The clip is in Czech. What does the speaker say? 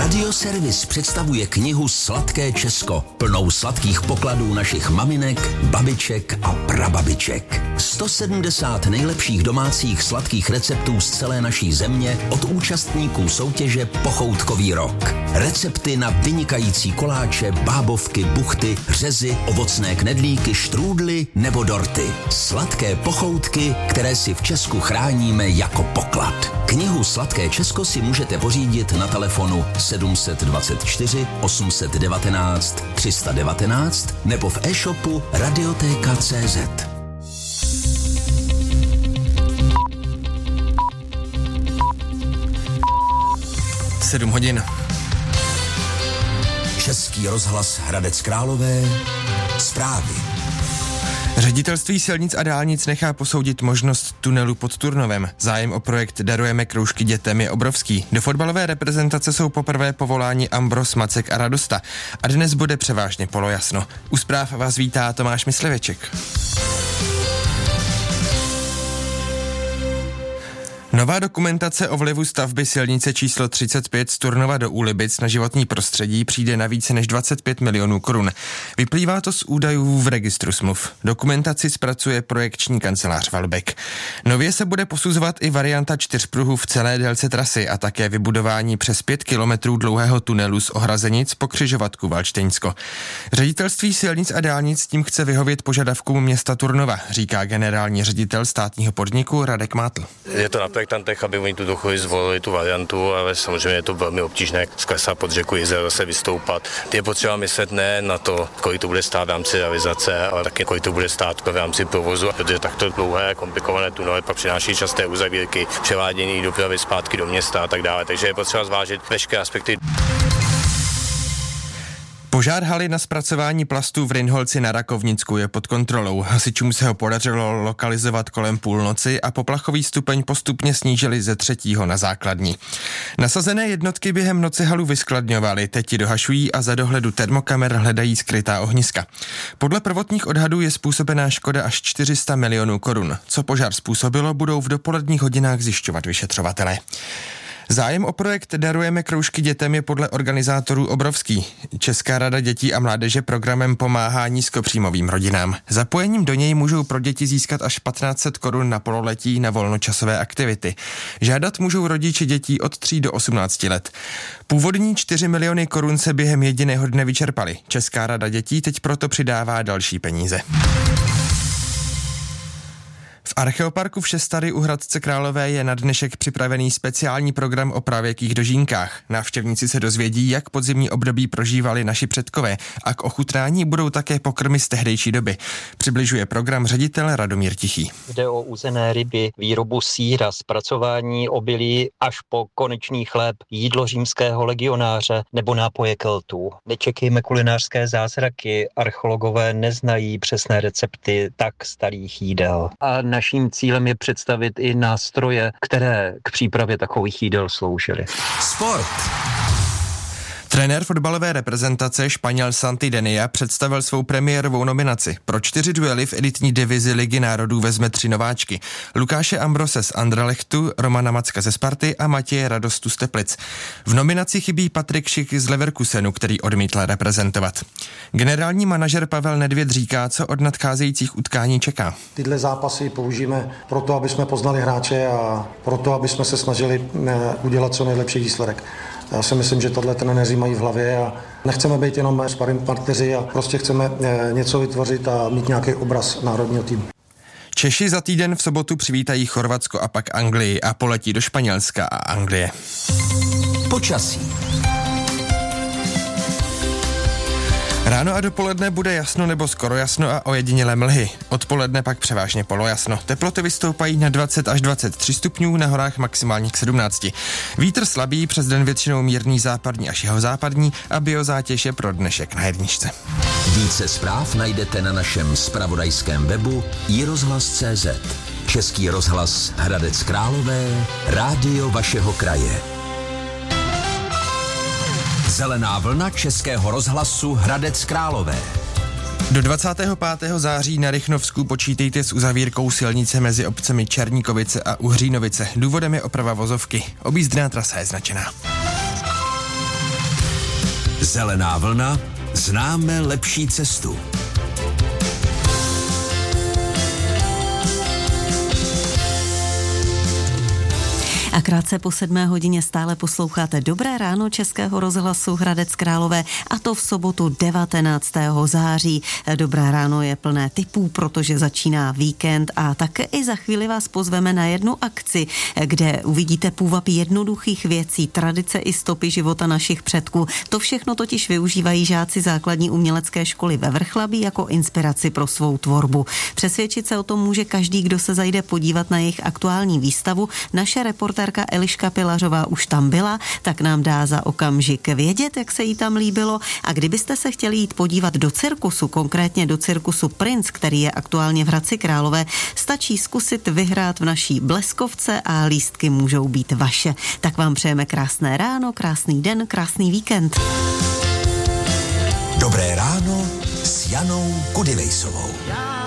Radioservis představuje knihu Sladké Česko, plnou sladkých pokladů našich maminek, babiček a prababiček. 170 nejlepších domácích sladkých receptů z celé naší země od účastníků soutěže Pochoutkový rok. Recepty na vynikající koláče, bábovky, buchty, řezy, ovocné knedlíky, štrůdly nebo dorty. Sladké pochoutky, které si v Česku chráníme jako poklad. Knihu Sladké Česko si můžete pořídit na telefonu 724 819 319 nebo v e-shopu Radioteka.cz. Sedm hodin. Český rozhlas Hradec Králové. Zprávy. Ředitelství silnic a dálnic nechá posoudit možnost tunelu pod Turnovem. Zájem o projekt Darujeme kroužky dětem je obrovský. Do fotbalové reprezentace jsou poprvé povoláni Ambros, Macek a Radosta. A dnes bude převážně polojasno. U zpráv vás vítá Tomáš Mysliveček. Nová dokumentace o vlivu stavby silnice číslo 35 z Turnova do Úlibic na životní prostředí přijde na více než 25 milionů korun. Vyplývá to z údajů v registru smluv. Dokumentaci zpracuje projekční kancelář Valbek. Nově se bude posuzovat i varianta 4 pruhů v celé délce trasy a také vybudování přes 5 kilometrů dlouhého tunelu z Ohrazenic po křižovatku Valštejnsko. Ředitelství silnic a dálnic tím chce vyhovět požadavkům města Turnova, říká generální ředitel státního podniku Radek Mátl. Je to na projektantech, aby oni tu chvíli zvolili tu variantu, ale samozřejmě je to velmi obtížné sklesat pod řeku Jizer, zase vystoupat. Je potřeba myslet ne na to, kolik to bude stát v rámci realizace, ale taky kolik to bude stát v rámci provozu, protože takto dlouhé, komplikované tunely pak přináší časté uzavírky, převádění dopravy zpátky do města a tak dále. Takže je potřeba zvážit veškeré aspekty. Požár haly na zpracování plastů v Rynholci na Rakovnicku je pod kontrolou. Hasičům se ho podařilo lokalizovat kolem půlnoci a poplachový stupeň postupně snížili ze 3. na základní. Nasazené jednotky během noci halu vyskladňovaly, teď ji dohašují a za dohledu termokamer hledají skrytá ohniska. Podle prvotních odhadů je způsobená škoda až 400 milionů korun. Co požár způsobilo, budou v dopoledních hodinách zjišťovat vyšetřovatelé. Zájem o projekt Darujeme kroužky dětem je podle organizátorů obrovský. Česká rada dětí a mládeže programem pomáhá nízkopříjmovým rodinám. Zapojením do něj můžou pro děti získat až 1500 korun na pololetí na volnočasové aktivity. Žádat můžou rodiče dětí od 3 do 18 let. Původní 4 miliony korun se během jediného dne vyčerpaly. Česká rada dětí teď proto přidává další peníze. V Archeoparku v Šestady u Hradce Králové je na dnešek připravený speciální program o pravěkých dožínkách. Návštěvníci se dozvědí, jak podzimní období prožívali naši předkové a k ochutnání budou také pokrmy z tehdejší doby. Přibližuje program ředitel Radomír Tichý. Jde o uzené ryby, výrobu sýra, zpracování obilí až po konečný chléb, jídlo římského legionáře nebo nápoje Keltů. Nečekejme kulinářské zázraky, archeologové neznají přesné recepty tak starých jídel. A naším cílem je představit i nástroje, které k přípravě takových jídel sloužily. Sport. Trenér fotbalové reprezentace Španěl Santi Denia představil svou premiérovou nominaci. Pro 4 duely v elitní divizi Ligy národů vezme 3 nováčky. Lukáše Ambrose z Anderlechtu, Romana Macka ze Sparty a Matěje Radostu z Teplic. V nominaci chybí Patrik Šik z Leverkusenu, který odmítl reprezentovat. Generální manažer Pavel Nedvěd říká, co od nadcházejících utkání čeká. Tyhle zápasy použijeme proto, aby jsme poznali hráče a proto, aby jsme se snažili udělat co nejlepší výsledek. Já si myslím, že tohle trenéři mají v hlavě a nechceme být jenom sparring partneři a prostě chceme něco vytvořit a mít nějaký obraz národního týmu. Češi za týden v sobotu přivítají Chorvatsko a pak Anglii a poletí do Španělska a Anglie. Počasí. Ráno a dopoledne bude jasno nebo skoro jasno a ojedinělé mlhy. Odpoledne pak převážně polojasno. Teploty vystoupají na 20 až 23 stupňů, na horách maximálně k 17. Vítr slabý, přes den většinou mírný západní až jihozápadní a biozátěž je pro dnešek na jedničce. Více zpráv najdete na našem zpravodajském webu iRozhlas.cz. Český rozhlas Hradec Králové, rádio vašeho kraje. Zelená vlna Českého rozhlasu Hradec Králové. Do 25. září na Rychnovsku počítejte s uzavírkou silnice mezi obcemi Černíkovice a Uhřínovice. Důvodem je oprava vozovky. Objízdná trasa je značená. Zelená vlna, známe lepší cestu. A krátce po 7 hodině stále posloucháte Dobré ráno Českého rozhlasu Hradec Králové, a to v sobotu 19. září. Dobré ráno je plné tipů, protože začíná víkend, a také i za chvíli vás pozveme na jednu akci, kde uvidíte půvab jednoduchých věcí, tradice i stopy života našich předků. To všechno totiž využívají žáci základní umělecké školy ve Vrchlabí jako inspiraci pro svou tvorbu. Přesvědčit se o tom může každý, kdo se zajde podívat na jejich aktuální výstavu. Naše reportérka Eliška Pilařová už tam byla, tak nám dá za okamžik vědět, jak se jí tam líbilo. A kdybyste se chtěli jít podívat do cirkusu, konkrétně do cirkusu Princ, který je aktuálně v Hradci Králové, stačí zkusit vyhrát v naší bleskovce a lístky můžou být vaše. Tak vám přejeme krásné ráno, krásný den, krásný víkend. Dobré ráno s Janou Kudivejsovou.